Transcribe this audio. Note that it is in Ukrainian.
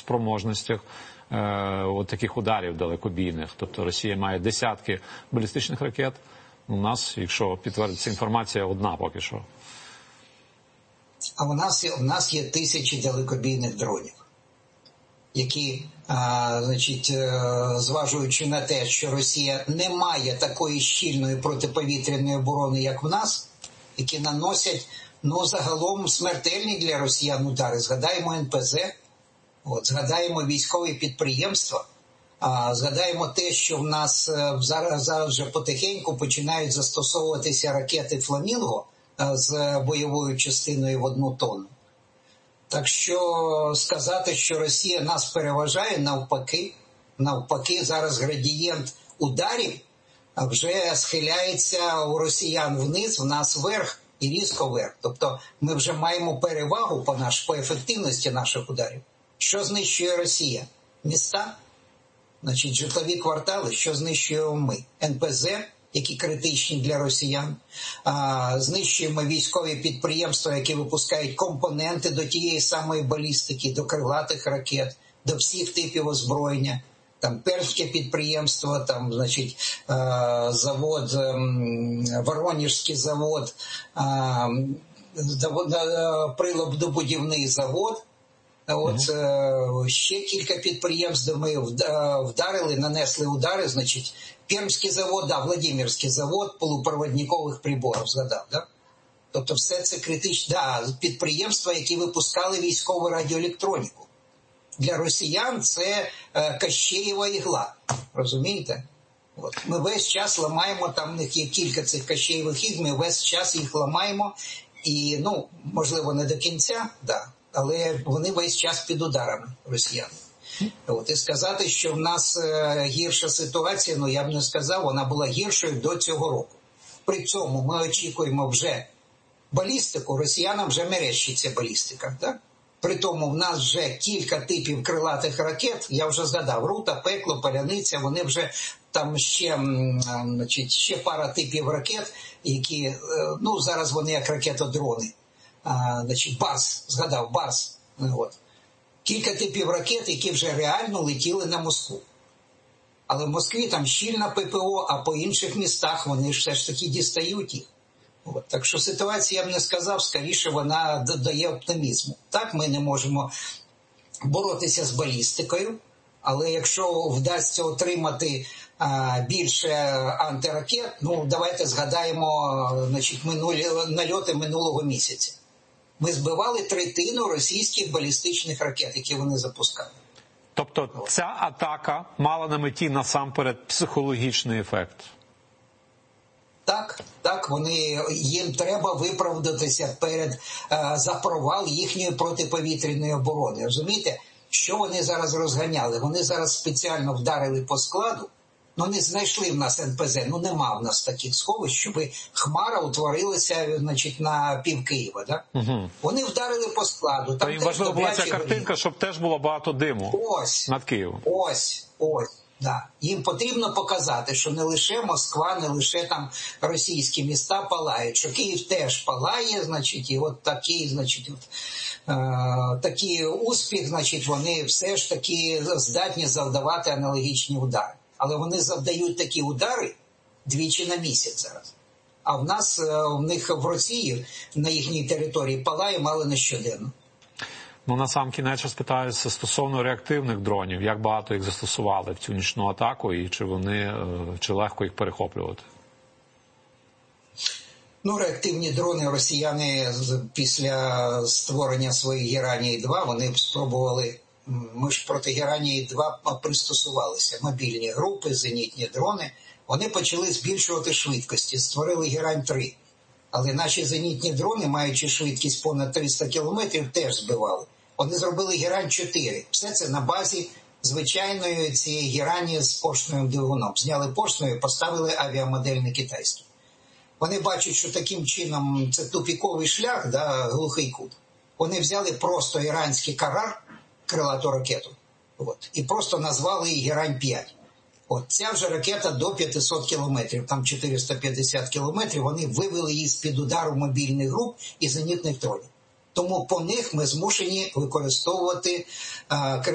спроможностях от таких ударів далекобійних. Тобто Росія має десятки балістичних ракет. У нас, якщо підтвердиться інформація, одна поки що. А у нас є тисячі далекобійних дронів, які, зважаючи на те, що Росія не має такої щільної протиповітряної оборони, як в нас, які наносять, загалом смертельні для росіян удари. Згадаємо НПЗ, згадаємо військові підприємства, згадаємо те, що в нас зараз вже потихеньку починають застосовуватися ракети «Фламінго» з бойовою частиною в 1 тонну. Так що сказати, що Росія нас переважає, навпаки, зараз градієнт ударів вже схиляється у росіян вниз, в нас вверх і різко вверх. Тобто ми вже маємо перевагу по ефективності наших ударів. Що знищує Росія? Міста? Житлові квартали, що знищуємо ми? НПЗ, які критичні для росіян. Знищуємо військові підприємства, які випускають компоненти до тієї самої балістики, до крилатих ракет, до всіх типів озброєння. Там Пермське підприємство, завод, Воронежський завод, приладобудівний завод. Ще кілька підприємств, де ми вдарили, нанесли удари, Пермський завод, Владимирський завод полупроводникових приборів, згадав, да? Тобто все це критичне, підприємства, які випускали військову радіоелектроніку. Для росіян це Кащеєва ігла, розумієте? Ми весь час ламаємо, там в них є кілька цих Кащеєвих ігл, ми весь час їх ламаємо, і, можливо, не до кінця, але вони весь час під ударами росіян. І сказати, що в нас гірша ситуація, я б не сказав, вона була гіршою до цього року. При цьому ми очікуємо вже балістику, росіянам вже мерещиться балістика, так? При тому в нас вже кілька типів крилатих ракет, я вже згадав, Рута, Пекло, Паляниця, вони вже там ще пара типів ракет, які, зараз вони як ракетодрони. Барс, згадав, Барс. Кілька типів ракет, які вже реально летіли на Москву. Але в Москві там щільна ППО, а по інших містах вони ж все ж таки дістають їх. Так що ситуація, я б не сказав, скоріше вона додає оптимізму. Так, ми не можемо боротися з балістикою, але якщо вдасться отримати більше антиракет, давайте згадаємо нальоти минулого місяця. Ми збивали 1/3 російських балістичних ракет, які вони запускали. Тобто ця атака мала на меті насамперед психологічний ефект? Так, їм треба виправдатися за провал їхньої протиповітряної оборони. Розумієте, що вони зараз розганяли? Вони зараз спеціально вдарили по складу, не знайшли в нас НПЗ, нема в нас таких сховищ, щоб Хмара утворилася, на пів Києва, да? Угу. Вони вдарили по складу. Там їм важливо була ця картинка, щоб теж було багато диму над Києвом. Ось. Да. Їм потрібно показати, що не лише Москва, не лише там російські міста палають, що Київ теж палає, і такий успіх, вони все ж таки здатні завдавати аналогічні удари. Але вони завдають такі удари двічі на місяць зараз. А в них в Росії, на їхній території, палає мало не щоденно. На сам кінець розпитаюся стосовно реактивних дронів. Як багато їх застосували в цю нічну атаку і чи легко їх перехоплювати? Реактивні дрони росіяни після створення своєї Геранії-2, вони спробували, ми ж проти Геранії-2 пристосувалися. Мобільні групи, зенітні дрони, вони почали збільшувати швидкості, створили Герань-3. Але наші зенітні дрони, маючи швидкість понад 300 кілометрів, теж збивали. Вони зробили Герань-4. Все це на базі звичайної цієї Герані з поршневим двигуном. Зняли поршневий, поставили авіамодельний китайський. Вони бачать, що таким чином це тупіковий шлях, глухий кут. Вони взяли просто іранський Карар, крилату ракету, і просто назвали її Герань-5. Ця вже ракета до 500 кілометрів, там 450 кілометрів, вони вивели її з-під удару мобільних груп і зенітних дронів. Тому по них ми змушені використовувати